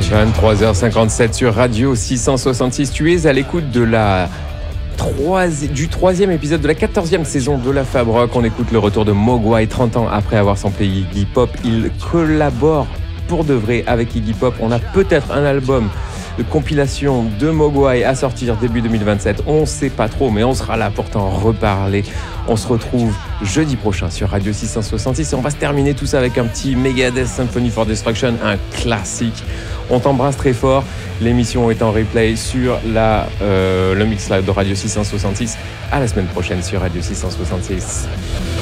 23h57 sur Radio 666. Tu es à l'écoute du troisième épisode de la 14e saison de la Fab Rock. On écoute le retour de Mogwai 30 ans après avoir samplé Iggy Pop. Il collabore pour de vrai avec Iggy Pop. On a peut-être un album de compilation de Mogwai à sortir début 2027. On ne sait pas trop, mais on sera là pour t'en reparler. On se retrouve jeudi prochain sur Radio 666 et on va se terminer tout ça avec un petit Megadeth Symphony for Destruction, un classique. On t'embrasse très fort. L'émission est en replay sur le Mix Live de Radio 666. À la semaine prochaine sur Radio 666.